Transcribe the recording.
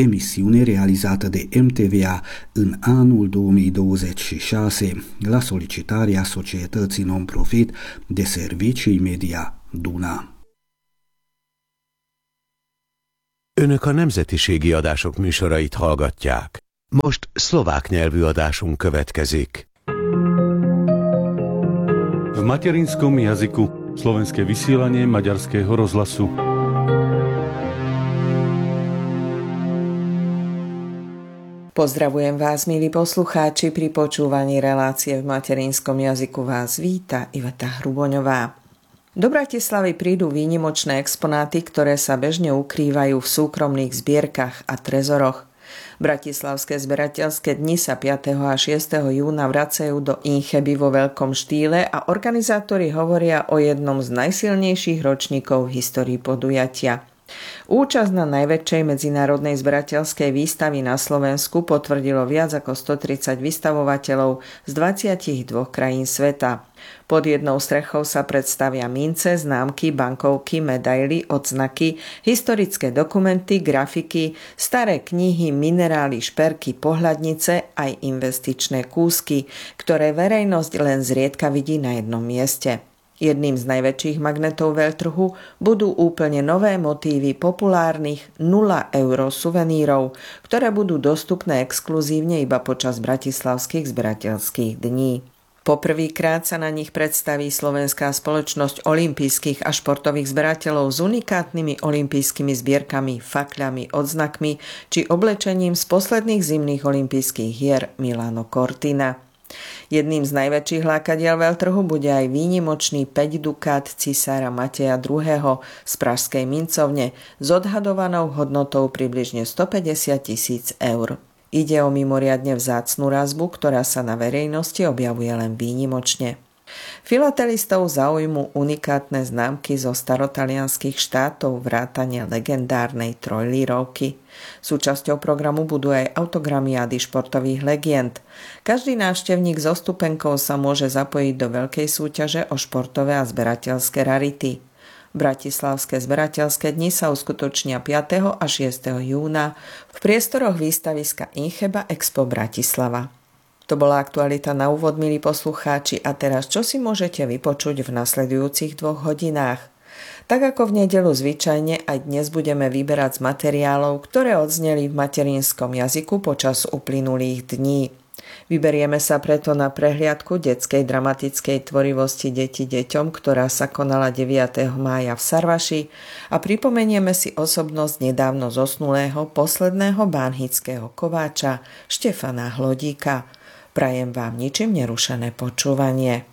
emisiune realizată de MTVA în anul 2026 la solicitarea societății non-profit de servicii media Duna. Önök a nemzetiségi adások műsorait hallgatják. Most szlovák nyelvű adásunk következik. V materinskom jazyku slovenské vysielanie Maďarského rozhlasu. Pozdravujem vás, milí poslucháči, pri počúvaní relácie v materinskom jazyku vás víta Iveta Hruboňová. Do Bratislavy prídu výnimočné exponáty, ktoré sa bežne ukrývajú v súkromných zbierkach a trezoroch. Bratislavské zberateľské dni sa 5. a 6. júna vracajú do Incheby vo veľkom štýle a organizátori hovoria o jednom z najsilnejších ročníkov v histórii podujatia. Účasť na najväčšej medzinárodnej zberateľskej výstavy na Slovensku potvrdilo viac ako 130 vystavovateľov z 22 krajín sveta. Pod jednou strechou sa predstavia mince, známky, bankovky, medaily, odznaky, historické dokumenty, grafiky, staré knihy, minerály, šperky, pohľadnice aj investičné kúsky, ktoré verejnosť len zriedka vidí na jednom mieste. Jedným z najväčších magnetov veľtrhu budú úplne nové motívy populárnych 0 € suvenírov, ktoré budú dostupné exkluzívne iba počas bratislavských zberateľských dní. Poprvýkrát sa na nich predstaví Slovenská spoločnosť olympijských a športových zberateľov s unikátnymi olympijskými zbierkami, fakľami, odznakmi či oblečením z posledných zimných olympijských hier Milano Cortina. Jedným z najväčších lákadiel veľtrhu bude aj výnimočný 5 dukát cisára Mateja II. Z pražskej mincovne s odhadovanou hodnotou približne 150 000 eur. Ide o mimoriadne vzácnu razbu, ktorá sa na verejnosti objavuje len výnimočne. Filatelistov zaujmú unikátne známky zo starotalianských štátov vrátane legendárnej trojlírovky. Súčasťou programu budú aj autogramiády športových legend. Každý návštevník so stupenkou sa môže zapojiť do veľkej súťaže o športové a zberateľské rarity. Bratislavské zberateľské dni sa uskutočnia 5. a 6. júna v priestoroch výstaviska Incheba Expo Bratislava. To bola aktualita na úvod, milí poslucháči, a teraz čo si môžete vypočuť v nasledujúcich 2 hodinách? Tak ako v nedeľu zvyčajne, aj dnes budeme vyberať z materiálov, ktoré odzneli v materinskom jazyku počas uplynulých dní. Vyberieme sa preto na prehliadku detskej dramatickej tvorivosti Deti deťom, ktorá sa konala 9. mája v Sarvaši, a pripomenieme si osobnosť nedávno zosnulého posledného banhického kováča Štefana Hlodíka. Prajem vám ničím nerušené počúvanie.